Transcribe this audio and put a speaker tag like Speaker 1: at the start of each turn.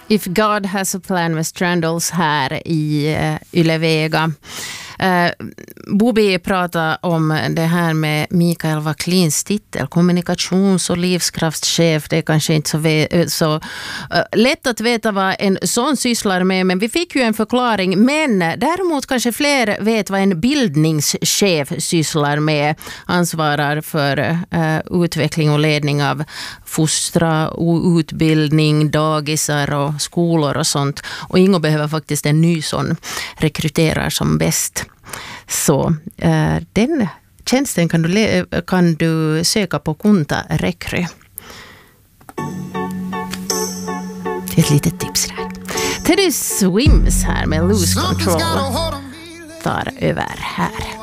Speaker 1: If God has a plan med Strandals här i Yle Vega. Bobi pratade om det här med Mikael Wacklins titel, kommunikations- och livskraftschef. Det är kanske inte så lätt att veta vad en sån sysslar med, men vi fick ju en förklaring. Men däremot kanske fler vet vad en bildningschef sysslar med. Ansvarar för utveckling och ledning av fostra och utbildning, dagisar och skolor och sånt. Och Ingo behöver faktiskt en ny sån rekryterar som bäst. Så den tjänsten kan du söka på Kunta Rekry. Det är ett litet tips där. Teddy Swims här med Lose Control tar över här.